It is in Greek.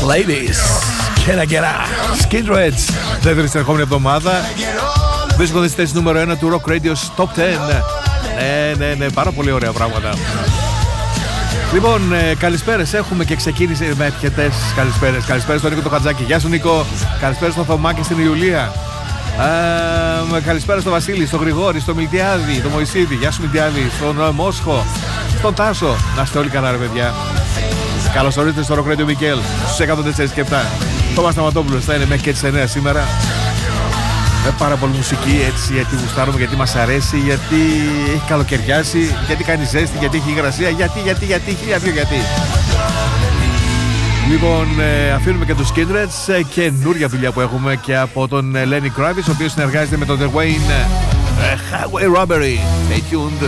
Ladies, can I get out? Skindreds, δεύτερη στην ερχόμενη εβδομάδα. Βρίσκονται στη θέση νούμερο 1 του Rock Radio's Top 10. Ναι, πάρα πολύ ωραία πράγματα. Λοιπόν, καλησπέρες έχουμε και ξεκίνησε με αρκετές καλησπέρες. Καλησπέρες στον Νίκο το Χατζάκη. Γεια σου Νίκο. Καλησπέρες στον Θωμά και στην Ιουλία. Καλησπέρα στον Βασίλη, στον Γρηγόρη, στον Μιλτιάδη, τον Μωυσίδη. Γεια σου Μιλτιάδη. Στον Μόσχο, στον Τάσο. Να είστε όλοι καλά ρε παιδιά. Καλώς ορίσατε στο Rock Radio Μικέλ στους 104 και 7. Θωμάς Σταματόπουλος θα είναι μέχρι και τις 9 σήμερα. Με πάρα πολύ μουσική έτσι, γιατί γουστάρουμε, γιατί μας αρέσει, γιατί έχει καλοκαιριάσει, γιατί κάνει ζέστη, γιατί έχει υγρασία, γιατί, γιατί. Λοιπόν, αφήνουμε και τους Skindreds, καινούρια δουλειά που έχουμε και από τον Lenny Kravitz, ο οποίος συνεργάζεται με τον The Wayne Highway Robbery. Stay tuned.